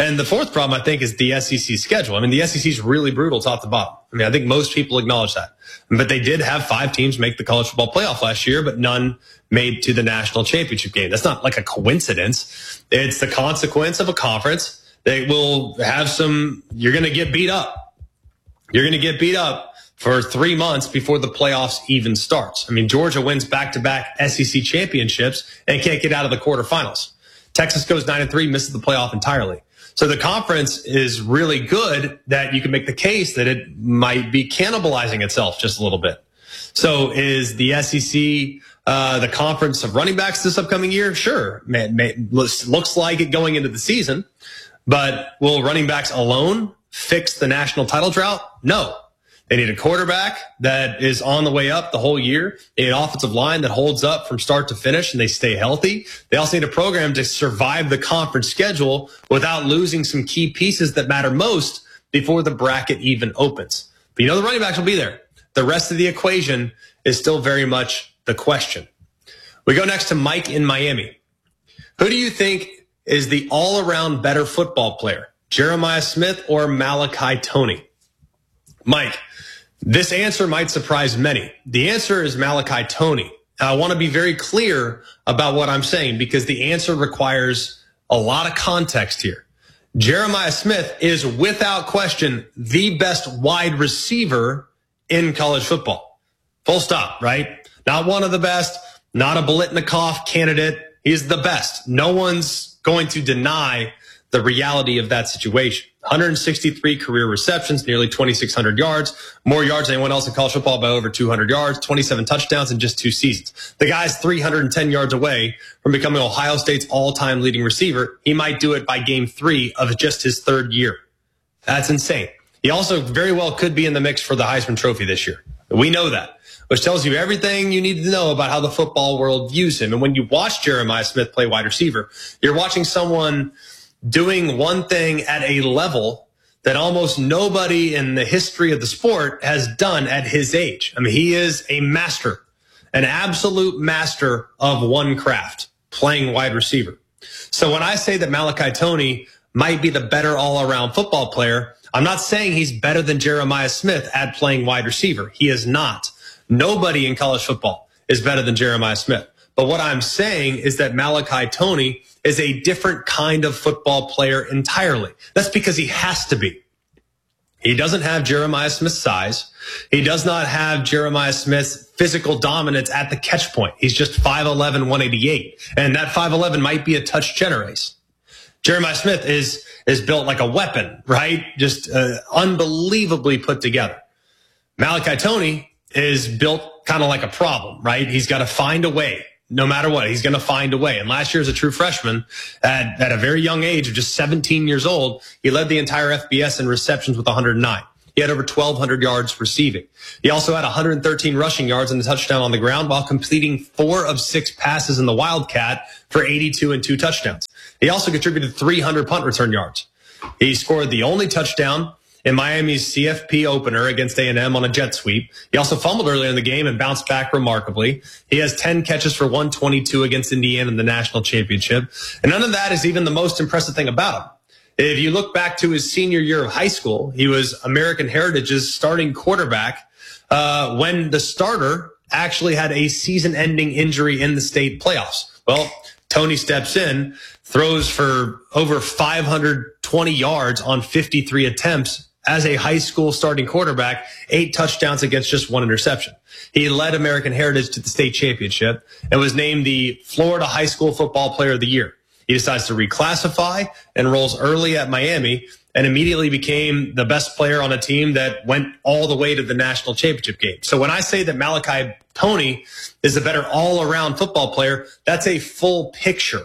And the fourth problem, I think, is the SEC schedule. I mean, the SEC is really brutal top to bottom. I mean, I think most people acknowledge that. But they did have 5 teams make the college football playoff last year, but none made to the national championship game. That's not like a coincidence. It's the consequence of a conference. They will have you're going to get beat up. You're going to get beat up for 3 months before the playoffs even starts. I mean, Georgia wins back-to-back SEC championships and can't get out of the quarterfinals. Texas goes 9-3, misses the playoff entirely. So the conference is really good that you can make the case that it might be cannibalizing itself just a little bit. So is the SEC the conference of running backs this upcoming year? Sure. Looks like it going into the season. But will running backs alone fix the national title drought? No. They need a quarterback that is on the way up the whole year. They need an offensive line that holds up from start to finish and they stay healthy. They also need a program to survive the conference schedule without losing some key pieces that matter most before the bracket even opens. But the running backs will be there. The rest of the equation is still very much the question. We go next to Mike in Miami. Who do you think is the all-around better football player, Jeremiah Smith or Malachi Toney? Mike, this answer might surprise many. The answer is Malachi Toney. I want to be very clear about what I'm saying because the answer requires a lot of context here. Jeremiah Smith is without question the best wide receiver in college football. Full stop, right? Not one of the best, not a Biletnikoff candidate. He's the best. No one's going to deny the reality of that situation. 163 career receptions, nearly 2,600 yards, more yards than anyone else in college football by over 200 yards, 27 touchdowns in just 2 seasons. The guy's 310 yards away from becoming Ohio State's all-time leading receiver. He might do it by game 3 of just his 3rd year. That's insane. He also very well could be in the mix for the Heisman Trophy this year. We know that, which tells you everything you need to know about how the football world views him. And when you watch Jeremiah Smith play wide receiver, you're watching someone doing one thing at a level that almost nobody in the history of the sport has done at his age. I mean, he is a master, an absolute master of one craft, playing wide receiver. So when I say that Malachi Toney might be the better all-around football player, I'm not saying he's better than Jeremiah Smith at playing wide receiver. He is not. Nobody in college football is better than Jeremiah Smith. But what I'm saying is that Malachi Toney is a different kind of football player entirely. That's because he has to be. He doesn't have Jeremiah Smith's size. He does not have Jeremiah Smith's physical dominance at the catch point. He's just 5'11", 188. And that 5'11" might be a touch generous. Jeremiah Smith is built like a weapon, right? Just unbelievably put together. Malachi Toney is built kind of like a problem, right? He's got to find a way. No matter what, he's going to find a way. And last year as a true freshman, at a very young age of just 17 years old, he led the entire FBS in receptions with 109. He had over 1,200 yards receiving. He also had 113 rushing yards and a touchdown on the ground while completing 4 of 6 passes in the Wildcat for 82 and 2 touchdowns. He also contributed 300 punt return yards. He scored the only touchdown in Miami's CFP opener against A&M on a jet sweep. He also fumbled earlier in the game and bounced back remarkably. He has 10 catches for 122 against Indiana in the national championship. And none of that is even the most impressive thing about him. If you look back to his senior year of high school, he was American Heritage's starting quarterback when the starter actually had a season-ending injury in the state playoffs. Well, Toney steps in, throws for over 520 yards on 53 attempts as a high school starting quarterback, 8 touchdowns against just 1 interception. He led American Heritage to the state championship and was named the Florida High School Football Player of the Year. He decides to reclassify, enrolls early at Miami, and immediately became the best player on a team that went all the way to the national championship game. So when I say that Malachi Toney is a better all-around football player, that's a full picture.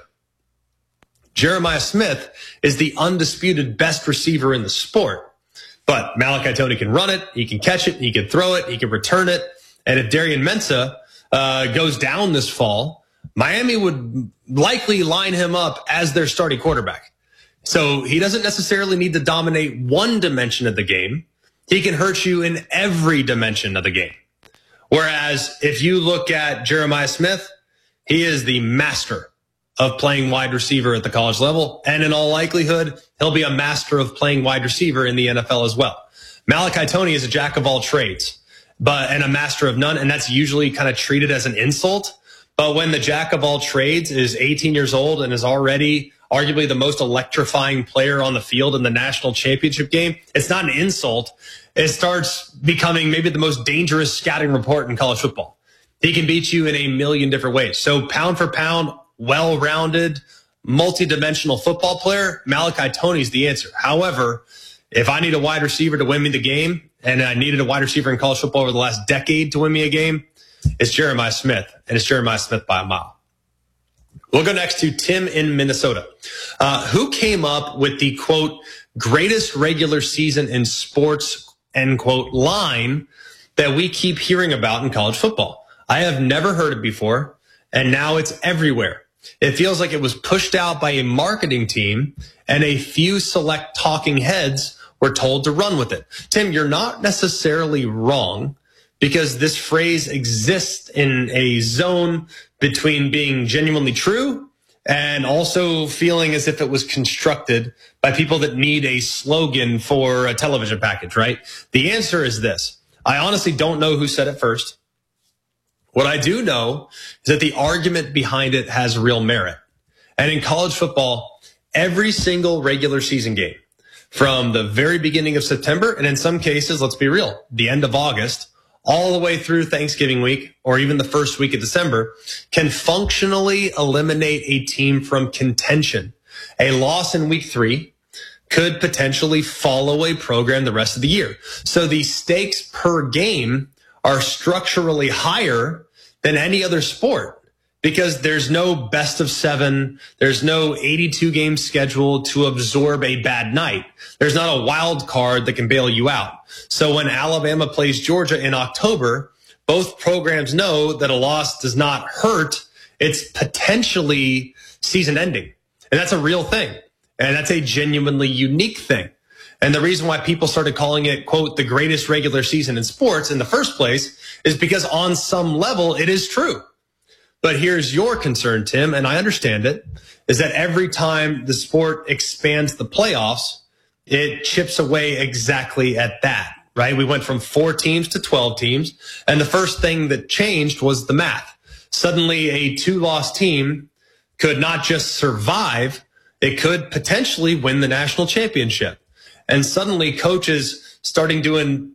Jeremiah Smith is the undisputed best receiver in the sport. But Malachi Toney can run it, he can catch it, he can throw it, he can return it. And if Darian Mensah goes down this fall, Miami would likely line him up as their starting quarterback. So he doesn't necessarily need to dominate one dimension of the game. He can hurt you in every dimension of the game. Whereas if you look at Jeremiah Smith, he is the master of playing wide receiver at the college level. And in all likelihood, he'll be a master of playing wide receiver in the NFL as well. Malachi Tony is a jack of all trades, and a master of none. And that's usually kind of treated as an insult. But when the jack of all trades is 18 years old and is already arguably the most electrifying player on the field in the national championship game, it's not an insult. It starts becoming maybe the most dangerous scouting report in college football. He can beat you in a million different ways. So pound for pound, well-rounded, multi-dimensional football player, Malachi Tony's the answer. However, if I need a wide receiver to win me the game, and I needed a wide receiver in college football over the last decade to win me a game, it's Jeremiah Smith, and it's Jeremiah Smith by a mile. We'll go next to Tim in Minnesota, who came up with the, quote, greatest regular season in sports, end quote, line that we keep hearing about in college football. I have never heard it before, and now it's everywhere. It feels like it was pushed out by a marketing team, and a few select talking heads were told to run with it. Tim, you're not necessarily wrong, because this phrase exists in a zone between being genuinely true and also feeling as if it was constructed by people that need a slogan for a television package, right? The answer is this. I honestly don't know who said it first. What I do know is that the argument behind it has real merit. And in college football, every single regular season game, from the very beginning of September, and in some cases, let's be real, the end of August, all the way through Thanksgiving week, or even the first week of December, can functionally eliminate a team from contention. A loss in week 3 could potentially follow a program the rest of the year. So the stakes per game are structurally higher than any other sport, because there's no best of 7. There's no 82 game schedule to absorb a bad night. There's not a wild card that can bail you out. So when Alabama plays Georgia in October, both programs know that a loss does not hurt. It's potentially season ending. And that's a real thing. And that's a genuinely unique thing. And the reason why people started calling it, quote, the greatest regular season in sports in the first place is because on some level it is true. But here's your concern, Tim, and I understand it, is that every time the sport expands the playoffs, it chips away exactly at that, right? We went from 4 teams to 12 teams, and the first thing that changed was the math. Suddenly, a 2-loss team could not just survive, it could potentially win the national championship. And suddenly, coaches starting doing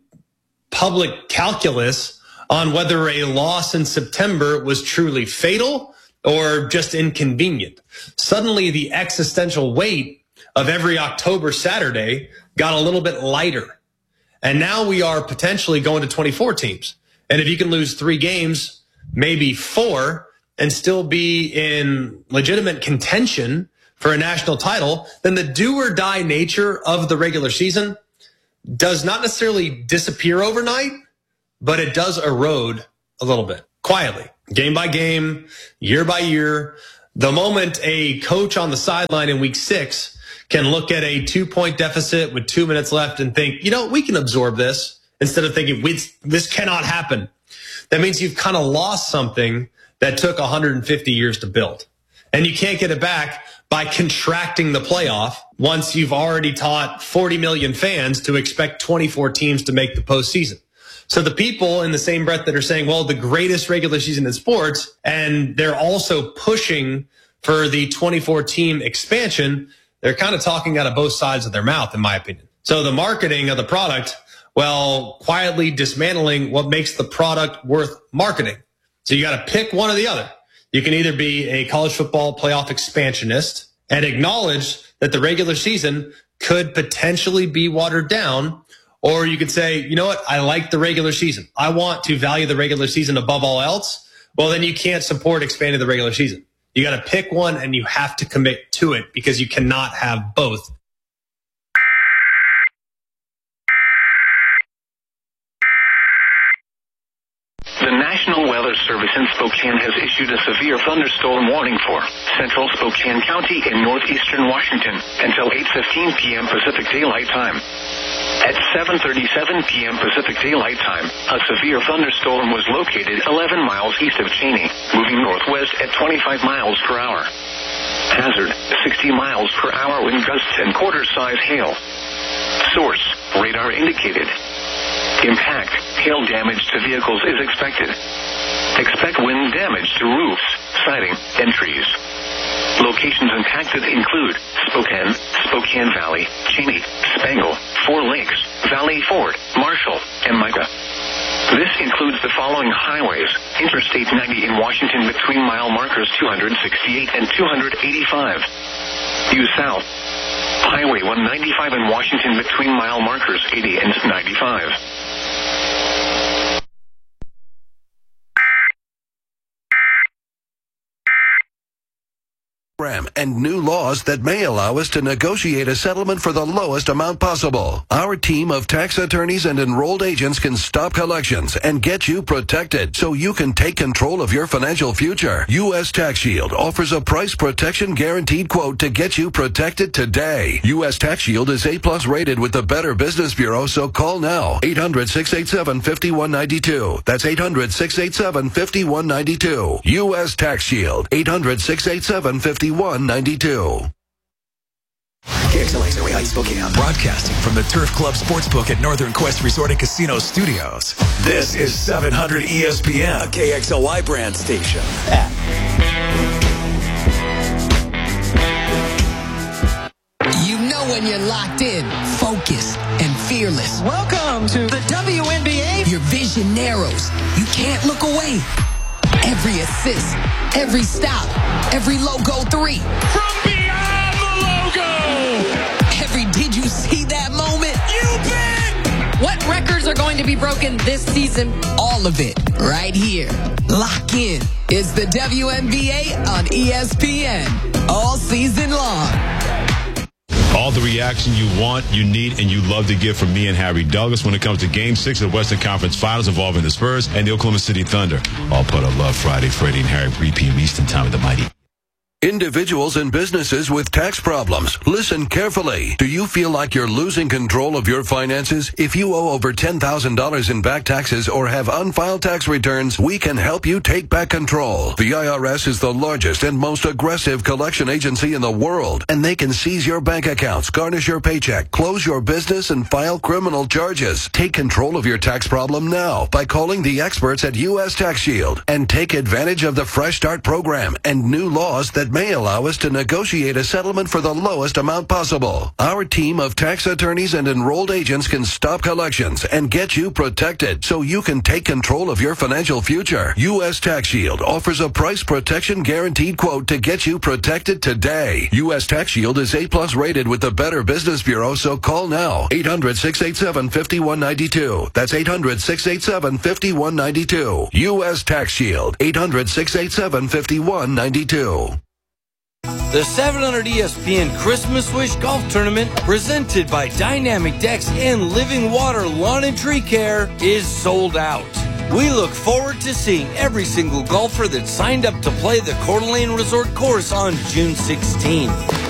public calculus on whether a loss in September was truly fatal or just inconvenient. Suddenly, the existential weight of every October Saturday got a little bit lighter. And now we are potentially going to 24 teams. And if you can lose 3 games, maybe 4, and still be in legitimate contention for a national title, then the do or die nature of the regular season does not necessarily disappear overnight, but it does erode a little bit, quietly, game by game, year by year. The moment a coach on the sideline in week 6 can look at a 2-point deficit with 2 minutes left and think, we can absorb this, instead of thinking, this cannot happen. That means you've kind of lost something that took 150 years to build. And you can't get it back by contracting the playoff once you've already taught 40 million fans to expect 24 teams to make the postseason. So the people in the same breath that are saying, well, the greatest regular season in sports, and they're also pushing for the 24-team expansion, they're kind of talking out of both sides of their mouth, in my opinion. So the marketing of the product, well, quietly dismantling what makes the product worth marketing. So you got to pick one or the other. You can either be a college football playoff expansionist and acknowledge that the regular season could potentially be watered down, or you could say, you know what, I like the regular season. I want to value the regular season above all else. Well, then you can't support expanding the regular season. You got to pick one, and you have to commit to it, because you cannot have both. The National Weather Service in Spokane has issued a severe thunderstorm warning for central Spokane County in northeastern Washington until 8:15 p.m. Pacific Daylight Time. At 7:37 p.m. Pacific Daylight Time, a severe thunderstorm was located 11 miles east of Cheney, moving northwest at 25 miles per hour. Hazard, 60 miles per hour wind gusts and quarter-size hail. Source, radar indicated. Impact, hail damage to vehicles is expected. Expect wind damage to roofs, siding, and trees. Locations impacted include Spokane, Spokane Valley, Cheney, Spangle, 4 Lakes, Valley Ford, Marshall, and Micah. This includes the following highways: Interstate 90 in Washington between mile markers 268 and 285. Due south. Highway 195 in Washington between mile markers 80 and 95. And new laws that may allow us to negotiate a settlement for the lowest amount possible. Our team of tax attorneys and enrolled agents can stop collections and get you protected so you can take control of your financial future. U.S. Tax Shield offers a price protection guaranteed quote to get you protected today. U.S. Tax Shield is A+ rated with the Better Business Bureau, so call now. 800-687-5192. That's 800-687-5192. U.S. Tax Shield. 800-687-5192. KXLA Spokane. Broadcasting from the Turf Club Sportsbook at Northern Quest Resort and Casino Studios. This is 700 ESPN, a KXLY brand station. You know when you're locked in, focused, and fearless. Welcome to the WNBA. Your vision narrows. You can't look away. Every assist, every stop, every logo 3. From beyond the logo. Every did you see that moment? You bet. What records are going to be broken this season? All of it right here. Lock in. It's the WNBA on ESPN. All season long. All the reaction you want, you need, and you love to get from me and Harry Douglas when it comes to Game 6 of the Western Conference Finals involving the Spurs and the Oklahoma City Thunder. All part of Love Friday. Freddie and Harry, 3 p.m. Eastern Time with the Mighty. Individuals and businesses with tax problems, listen carefully. Do you feel like you're losing control of your finances? If you owe over $10,000 in back taxes or have unfiled tax returns, we can help you take back control. The IRS is the largest and most aggressive collection agency in the world, and they can seize your bank accounts, garnish your paycheck, close your business, and file criminal charges. Take control of your tax problem now by calling the experts at U.S. Tax Shield and take advantage of the Fresh Start program and new laws that may allow us to negotiate a settlement for the lowest amount possible. Our team of tax attorneys and enrolled agents can stop collections and get you protected so you can take control of your financial future. U.S. Tax Shield offers a price protection guaranteed quote to get you protected today. U.S. Tax Shield is A+ rated with the Better Business Bureau, so call now. 800-687-5192. That's 800-687-5192. U.S. Tax Shield. 800-687-5192. The 700 ESPN Christmas Wish Golf Tournament, presented by Dynamic Decks and Living Water Lawn and Tree Care, is sold out. We look forward to seeing every single golfer that signed up to play the Coeur d'Alene Resort course on June 16th.